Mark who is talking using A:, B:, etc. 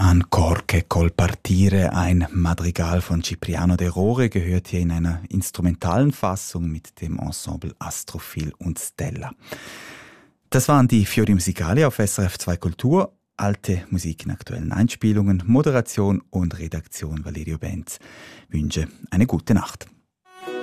A: Ancor che col partire, ein Madrigal von Cipriano de Rore, gehört hier in einer instrumentalen Fassung mit dem Ensemble Astrophil und Stella. Das waren die Fiori Musicali auf SRF 2 Kultur. Alte Musik in aktuellen Einspielungen, Moderation und Redaktion Valerio Benz. Wünsche eine gute Nacht.